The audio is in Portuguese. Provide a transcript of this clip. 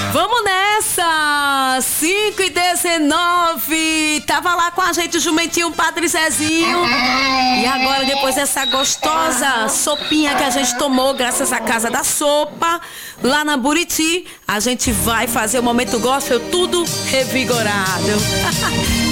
Vamos nessa! 5h19. Tava lá com a gente o jumentinho Padre Zezinho. E agora, depois dessa gostosa sopinha que a gente tomou, graças à Casa da Sopa, lá na Buriti, a gente vai fazer o Momento Gospel tudo revigorado.